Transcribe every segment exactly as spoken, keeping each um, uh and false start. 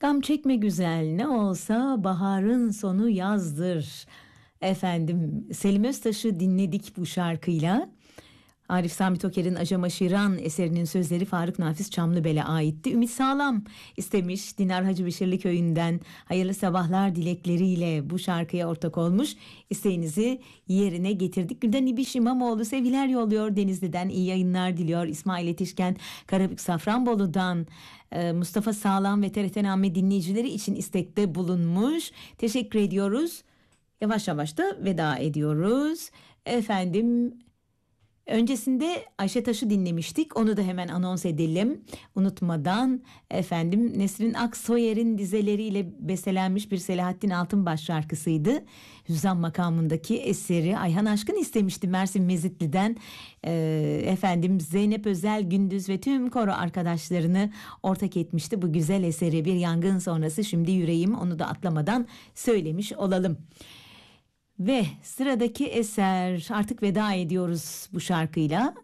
Gam çekme güzel, ne olsa baharın sonu yazdır. Efendim, Selim Öztaş'ı dinledik bu şarkıyla. Arif Sami Toker'in Acama Şiran eserinin sözleri Faruk Nafiz Çamlıbel'e aitti. Ümit Sağlam istemiş, Dinar Hacı Bişirli köyünden hayırlı sabahlar dilekleriyle bu şarkıya ortak olmuş. İsteğinizi yerine getirdik. Gülden İbiş İmamoğlu sevgiler yolluyor, Denizli'den iyi yayınlar diliyor. İsmail Yetişken Karabük Safranbolu'dan e, Mustafa Sağlam ve T R T Name dinleyicileri için istekte bulunmuş. Teşekkür ediyoruz. Yavaş yavaş da veda ediyoruz. Efendim, öncesinde Ayşe Taş'ı dinlemiştik. Onu da hemen anons edelim. Unutmadan efendim, Nesrin Aksoyer'in dizeleriyle bestelenmiş bir Selahattin Altınbaş şarkısıydı. Hüzzam makamındaki eseri Ayhan Aşkın istemişti Mersin Mezitli'den. Ee, efendim Zeynep Özel Gündüz ve tüm koro arkadaşlarını ortak etmişti bu güzel eseri. Bir yangın sonrası şimdi yüreğim, onu da atlamadan söylemiş olalım. Ve sıradaki eser, artık veda ediyoruz bu şarkıyla.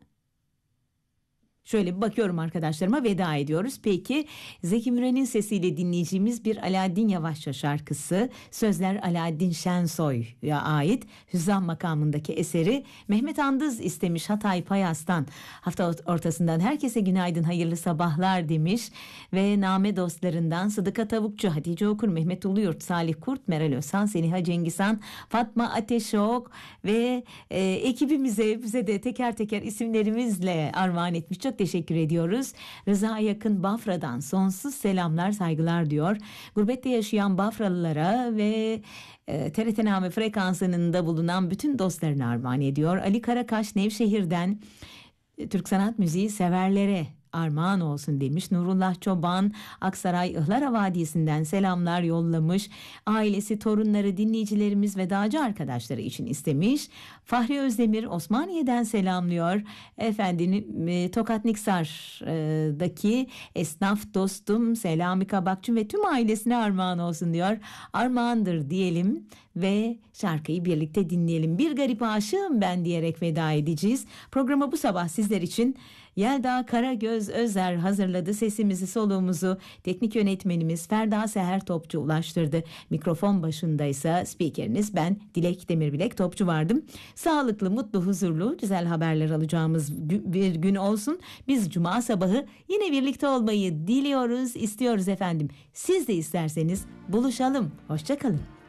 Şöyle bir bakıyorum arkadaşlarıma, veda ediyoruz. Peki, Zeki Müren'in sesiyle dinleyeceğimiz bir Alaaddin Yavaşça şarkısı. Sözler Alaaddin Şensoy'a ait. Hüzzam makamındaki eseri Mehmet Andız istemiş Hatay Payas'tan. Hafta ortasından herkese günaydın, hayırlı sabahlar demiş. Ve name dostlarından Sıdıka Tavukçu, Hatice Okur, Mehmet Uluyurt, Salih Kurt, Meral Özhan, Seniha Cengizhan, Fatma Ateşok ve e, ekibimize, bize de teker teker isimlerimizle armağan etmiş. Çok teşekkür ediyoruz. Rıza Yakın Bafra'dan sonsuz selamlar, saygılar diyor. Gurbette yaşayan Bafralılara ve e, T R T Name frekansında bulunan bütün dostlarına armağan ediyor. Ali Karakaş Nevşehir'den e, Türk sanat müziği severlere armağan olsun demiş. Nurullah Çoban Aksaray Ihlara Vadisi'nden selamlar yollamış. Ailesi, torunları, dinleyicilerimiz ve dağcı arkadaşları için istemiş. Fahri Özdemir Osmaniye'den selamlıyor. Efendim e, Tokat Niksar'daki esnaf dostum Selami Kabakçı ve tüm ailesine armağan olsun diyor. Armağandır diyelim ve şarkıyı birlikte dinleyelim. Bir garip aşığım ben diyerek veda edeceğiz. Programa bu sabah sizler için Yelda Karagöz Özer hazırladı. Sesimizi, soluğumuzu teknik yönetmenimiz Ferda Seher Topçu ulaştırdı. Mikrofon başındaysa spikeriniz ben Dilek Demirbilek Topçu vardım. Sağlıklı, mutlu, huzurlu, güzel haberler alacağımız bir gün olsun. Biz cuma sabahı yine birlikte olmayı diliyoruz, istiyoruz efendim. Siz de isterseniz buluşalım. Hoşça kalın.